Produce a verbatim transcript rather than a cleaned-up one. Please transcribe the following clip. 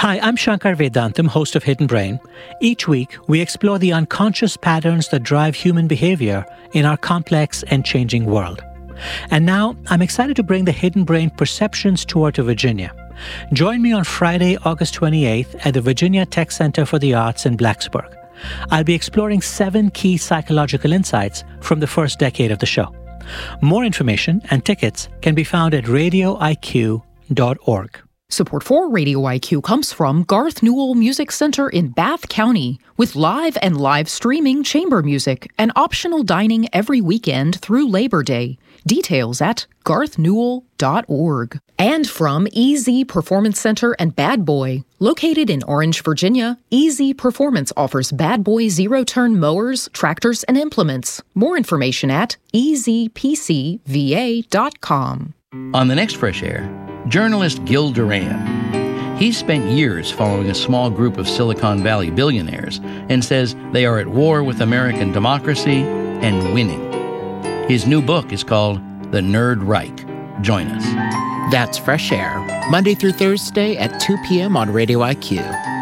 Hi, I'm Shankar Vedantam, host of Hidden Brain. Each week, we explore the unconscious patterns that drive human behavior in our complex and changing world. And now, I'm excited to bring the Hidden Brain Perceptions Tour to Virginia. Join me on Friday, August twenty-eighth at the Virginia Tech Center for the Arts in Blacksburg. I'll be exploring seven key psychological insights from the first decade of the show. More information and tickets can be found at radio I Q dot org. Support for Radio I Q comes from Garth Newell Music Center in Bath County, with live and live streaming chamber music and optional dining every weekend through Labor Day. Details at garth newell dot org. And from E Z Performance Center and Bad Boy. Located in Orange, Virginia, E Z Performance offers Bad Boy zero-turn mowers, tractors, and implements. More information at e z p c v a dot com. On the next Fresh Air, journalist Gil Duran. He spent years following a small group of Silicon Valley billionaires and says they are at war with American democracy and winning. His new book is called The Nerd Reich. Join us. That's Fresh Air, Monday through Thursday at two p.m. on Radio I Q.